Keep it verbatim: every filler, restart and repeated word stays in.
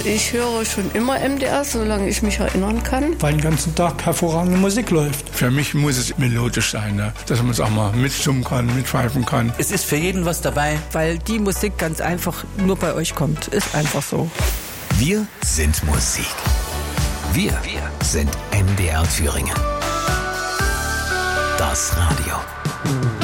ich höre schon immer M D R, solange ich mich erinnern kann. Weil den ganzen Tag hervorragende Musik läuft. Für mich muss es melodisch sein, ne? Dass man es auch mal mitsummen kann, mitpfeifen kann. Es ist für jeden was dabei. Weil die Musik ganz einfach nur bei euch kommt. Ist einfach so. Wir sind Musik. Wir, wir sind M D R Thüringen. Das Radio.